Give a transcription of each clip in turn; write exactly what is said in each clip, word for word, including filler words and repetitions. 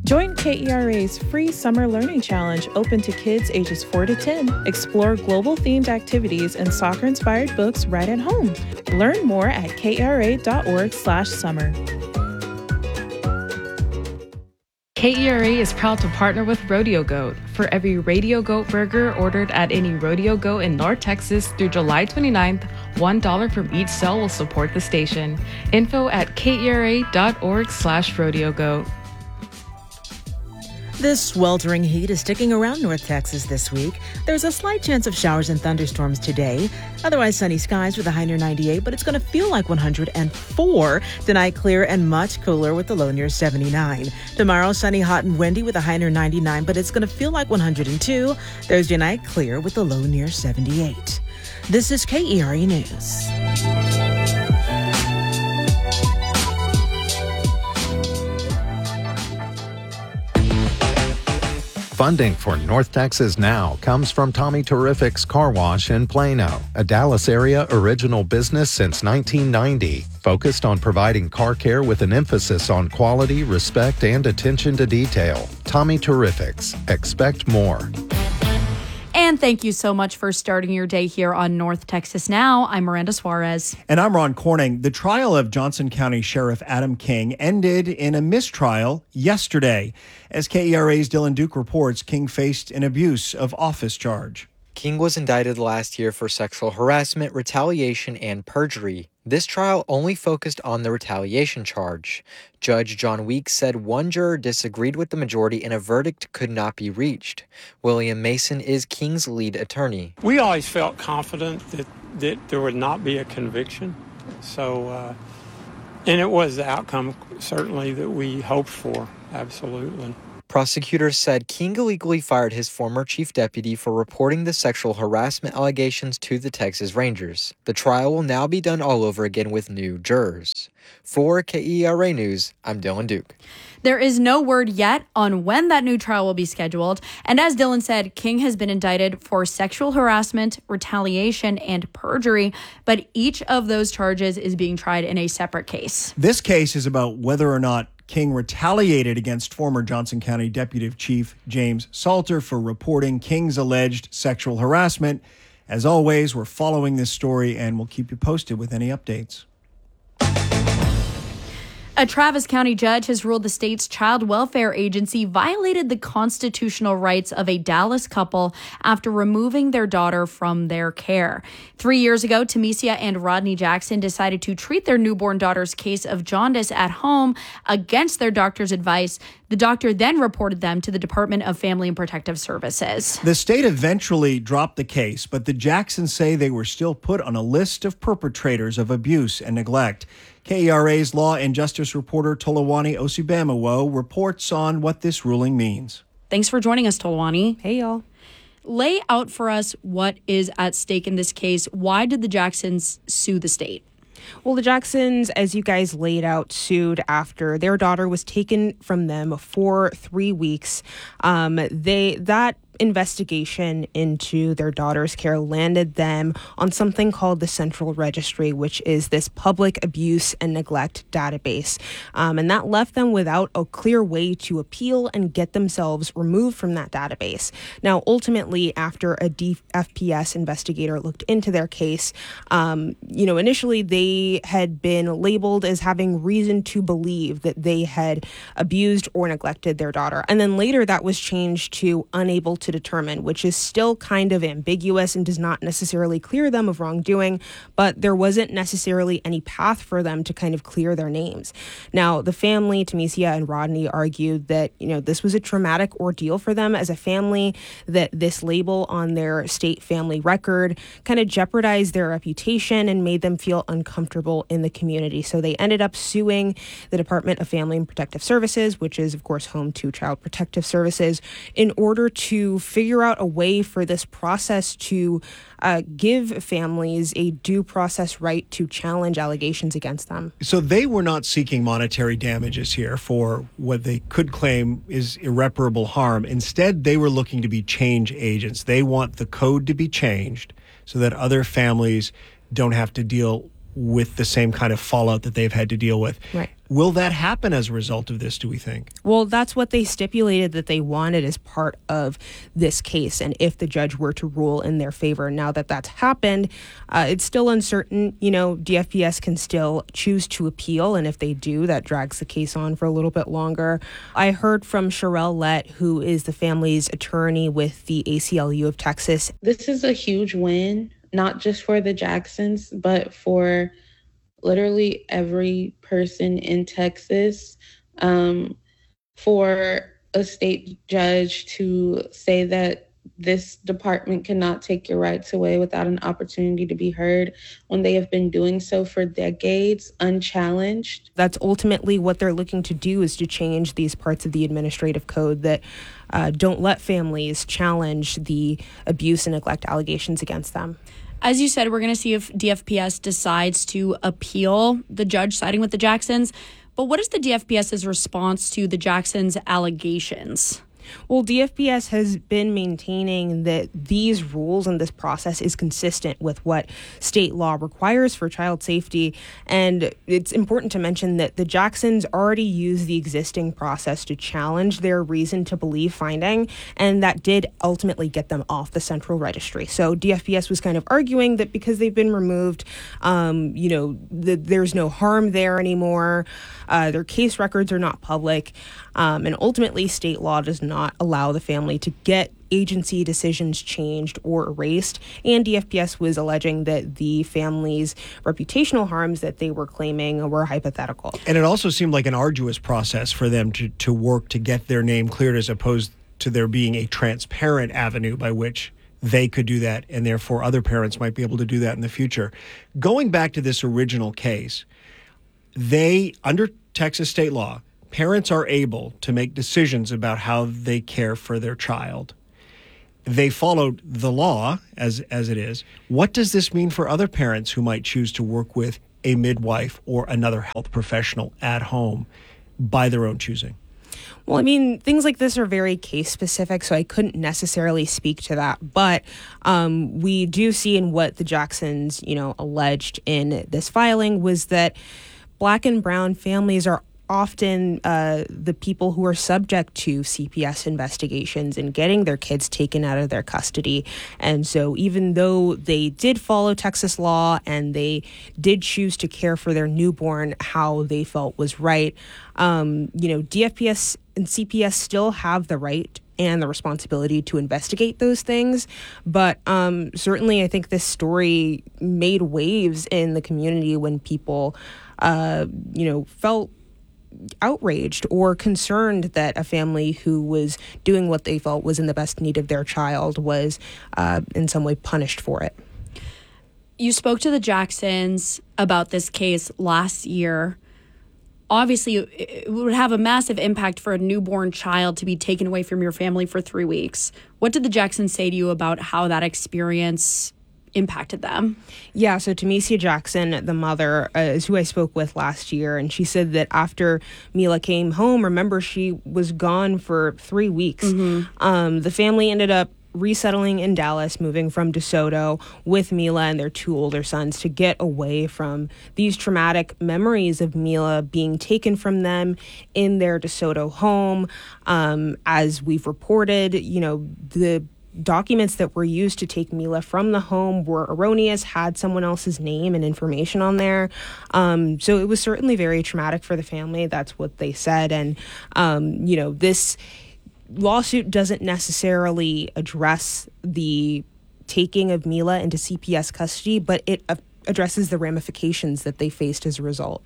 Join K E R A's free Summer Learning Challenge open to kids ages four to ten. Explore global-themed activities and soccer-inspired books right at home. Learn more at kera.org slash summer. K E R A is proud to partner with Rodeo Goat. For every Radio Goat burger ordered at any Rodeo Goat in North Texas through July twenty-ninth, one dollar from each sale will support the station. Info at kera.org slash rodeo goat. This sweltering heat is sticking around North Texas this week. There's a slight chance of showers and thunderstorms today. Otherwise, sunny skies with a high near ninety-eight, but it's going to feel like one hundred four. Tonight, clear and much cooler with a low near seventy-nine. Tomorrow, sunny, hot, and windy with a high near ninety-nine, but it's going to feel like one hundred two. Thursday night, clear with a low near seventy-eight. This is K E R A News. Funding for North Texas Now comes from Tommy Terrific's Car Wash in Plano, a Dallas area original business since nineteen ninety, focused on providing car care with an emphasis on quality, respect, and attention to detail. Tommy Terrific's. Expect more. And thank you so much for starting your day here on North Texas Now. I'm Miranda Suarez. And I'm Ron Corning. The trial of Johnson County Sheriff Adam King ended in a mistrial yesterday. As K E R A's Dylan Duke reports, King faced an abuse of office charge. King was indicted last year for sexual harassment, retaliation, and perjury. This trial only focused on the retaliation charge. Judge John Weeks said one juror disagreed with the majority and a verdict could not be reached. William Mason is King's lead attorney. We always felt confident that, that there would not be a conviction. So, uh, and it was the outcome, certainly, that we hoped for, absolutely. Prosecutors said King illegally fired his former chief deputy for reporting the sexual harassment allegations to the Texas Rangers. The trial will now be done all over again with new jurors. For K E R A News, I'm Dylan Duke. There is no word yet on when that new trial will be scheduled. And as Dylan said, King has been indicted for sexual harassment, retaliation, and perjury. But each of those charges is being tried in a separate case. This case is about whether or not King retaliated against former Johnson County Deputy Chief James Salter for reporting King's alleged sexual harassment. As always, we're following this story and we'll keep you posted with any updates. A Travis County judge has ruled the state's child welfare agency violated the constitutional rights of a Dallas couple after removing their daughter from their care. Three years ago, Tamesia and Rodney Jackson decided to treat their newborn daughter's case of jaundice at home against their doctor's advice. The doctor then reported them to the Department of Family and Protective Services. The state eventually dropped the case, but the Jacksons say they were still put on a list of perpetrators of abuse and neglect. K E R A's law and justice reporter Tolawani Osubamawo reports on what this ruling means. Thanks for joining us, Tolawani. Hey, y'all. Lay out for us what is at stake in this case. Why did the Jacksons sue the state? Well, the Jacksons, as you guys laid out, sued after their daughter was taken from them for three weeks. Um, they that investigation into their daughter's care landed them on something called the Central Registry, which is this public abuse and neglect database. Um, and that left them without a clear way to appeal and get themselves removed from that database. Now, ultimately, after a D F P S investigator looked into their case, um, you know, initially they had been labeled as having reason to believe that they had abused or neglected their daughter. And then later that was changed to unable to determine, which is still kind of ambiguous and does not necessarily clear them of wrongdoing, but there wasn't necessarily any path for them to kind of clear their names. Now, the family, Tamesia and Rodney, argued that, you know, this was a traumatic ordeal for them as a family, that this label on their state family record kind of jeopardized their reputation and made them feel uncomfortable in the community. So they ended up suing the Department of Family and Protective Services, which is, of course, home to Child Protective Services, in order to figure out a way for this process to uh, give families a due process right to challenge allegations against them. So they were not seeking monetary damages here for what they could claim is irreparable harm. Instead, they were looking to be change agents. They want the code to be changed so that other families don't have to deal with the same kind of fallout that they've had to deal with. Right. Will that happen as a result of this, do we think? Well, that's what they stipulated that they wanted as part of this case. And if the judge were to rule in their favor, now that that's happened, uh, it's still uncertain. You know, D F P S can still choose to appeal. And if they do, that drags the case on for a little bit longer. I heard from Sherelle Lett, who is the family's attorney with the A C L U of Texas. This is a huge win, not just for the Jacksons, but for literally every person in Texas. Um, for a state judge to say that this department cannot take your rights away without an opportunity to be heard when they have been doing so for decades, unchallenged. That's ultimately what they're looking to do, is to change these parts of the administrative code that uh, don't let families challenge the abuse and neglect allegations against them. As you said, we're going to see if D F P S decides to appeal the judge siding with the Jacksons. But what is the D F P S's response to the Jacksons' allegations? Well, D F P S has been maintaining that these rules and this process is consistent with what state law requires for child safety. And it's important to mention that the Jacksons already used the existing process to challenge their reason to believe finding, and that did ultimately get them off the central registry. So D F P S was kind of arguing that because they've been removed, um, you know, the, there's no harm there anymore. Uh, their case records are not public. Um, and ultimately, state law does not allow the family to get agency decisions changed or erased. And D F P S was alleging that the family's reputational harms that they were claiming were hypothetical. And it also seemed like an arduous process for them to, to work to get their name cleared, as opposed to there being a transparent avenue by which they could do that, and therefore other parents might be able to do that in the future. Going back to this original case, they, under Texas state law, parents are able to make decisions about how they care for their child. They followed the law as as it is. What does this mean for other parents who might choose to work with a midwife or another health professional at home by their own choosing? Well, I mean, things like this are very case specific, so I couldn't necessarily speak to that. But um, we do see in what the Jacksons, you know, alleged in this filing was that Black and brown families are often uh, the people who are subject to C P S investigations and getting their kids taken out of their custody. And so even though they did follow Texas law and they did choose to care for their newborn how they felt was right, um, you know, D F P S and C P S still have the right and the responsibility to investigate those things. But um, certainly I think this story made waves in the community when people, uh, you know, felt outraged or concerned that a family who was doing what they felt was in the best need of their child was uh, in some way punished for it. You spoke to the Jacksons about this case last year. Obviously, it would have a massive impact for a newborn child to be taken away from your family for three weeks. What did the Jacksons say to you about how that experience impacted them? Yeah, so Tamesia Jackson, the mother, uh, is who I spoke with last year, and she said that after Mila came home, remember, she was gone for three weeks. Mm-hmm. Um, the family ended up resettling in Dallas, moving from DeSoto with Mila and their two older sons to get away from these traumatic memories of Mila being taken from them in their DeSoto home. Um, as we've reported, you know, the documents that were used to take Mila from the home were erroneous, had someone else's name and information on there. Um, so it was certainly very traumatic for the family. That's what they said. And, um, you know, this lawsuit doesn't necessarily address the taking of Mila into C P S custody, but it uh, addresses the ramifications that they faced as a result.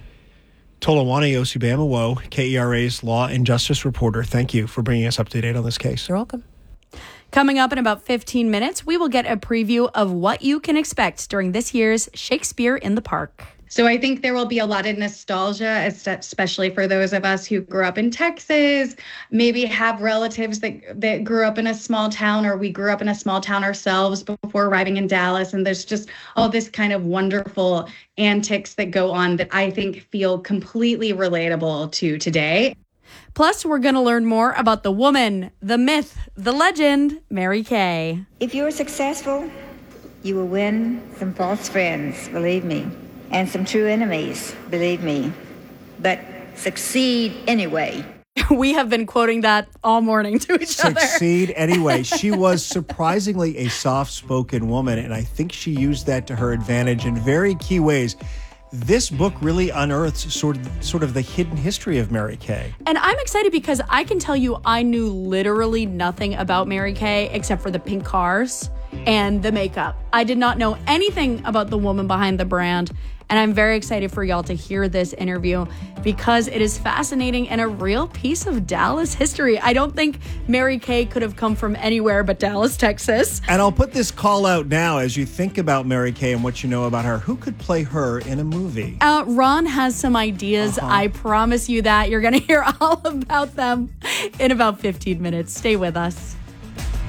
Tolawani Osibamawo, K E R A's law and justice reporter, thank you for bringing us up to date on this case. You're welcome. Coming up in about fifteen minutes, we will get a preview of what you can expect during this year's Shakespeare in the Park. So I think there will be a lot of nostalgia, especially for those of us who grew up in Texas, maybe have relatives that, that grew up in a small town, or we grew up in a small town ourselves before arriving in Dallas. And there's just all this kind of wonderful antics that go on that I think feel completely relatable to today. Plus, we're going to learn more about the woman, the myth, the legend, Mary Kay. If you're successful, you will win some false friends, believe me. and some true enemies, believe me, but succeed anyway. We have been quoting that all morning to each Succeed other. Succeed anyway. She was surprisingly a soft-spoken woman, and I think she used that to her advantage in very key ways. This book really unearths sort of, sort of the hidden history of Mary Kay. And I'm excited because I can tell you I knew literally nothing about Mary Kay except for the pink cars and the makeup. I did not know anything about the woman behind the brand. And I'm very excited for y'all to hear this interview because it is fascinating and a real piece of Dallas history. I don't think Mary Kay could have come from anywhere but Dallas, Texas. And I'll put this call out now as you think about Mary Kay and what you know about her. Who could play her in a movie? Uh, Ron has some ideas. Uh-huh. I promise you that. You're going to hear all about them in about fifteen minutes. Stay with us.